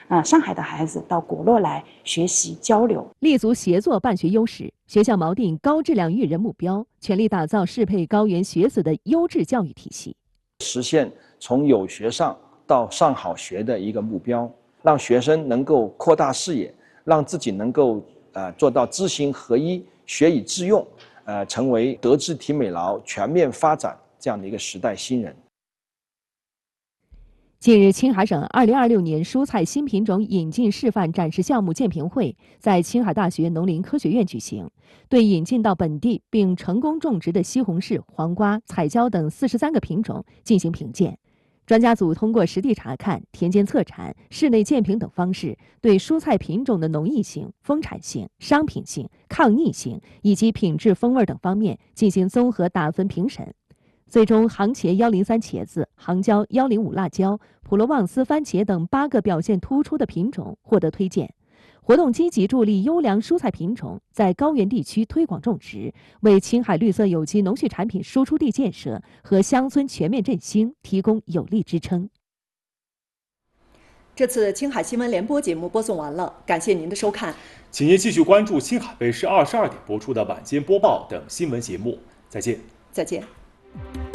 上海的孩子到国内来学习交流， 立足协作办学优势，学校锚定高质量育人目标，全力打造适配高原学子的优质教育体系， 实现从有学上到上好学的一个目标，让学生能够扩大视野，让自己能够做到知行合一、学以致用，成为德智体美劳全面发展这样的一个时代新人。 近日，青海省2026年蔬菜新品种引进示范展示项目鉴评会在青海大学农林科学院举行，对引进到本地并成功种植的西红柿、黄瓜、彩椒等43个品种进行评鉴。专家组通过实地查看、田间测产、室内鉴评等方式，对蔬菜品种的农艺性、丰产性、商品性、抗逆性以及品质风味等方面进行综合打分评审。最终，杭茄103茄子、杭椒105辣椒、普罗旺斯番茄等8个表现突出的品种获得推荐。活动积极助力优良蔬菜品种在高原地区推广种植，为青海绿色有机农畜产品输出地建设和乡村全面振兴提供有力支撑。 这次青海新闻联播节目播送完了，感谢您的收看。 请您继续关注青海卫视22点播出的晚间播报等新闻节目。再见。 再见。